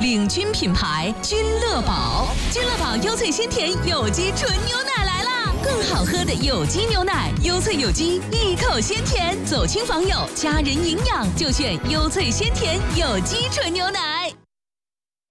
领军品牌君乐宝。君乐宝优萃鲜甜有机纯牛奶来啦！更好喝的有机牛奶，优萃有机，一口鲜甜，走亲访友，家人营养就选优萃鲜甜有机纯牛奶。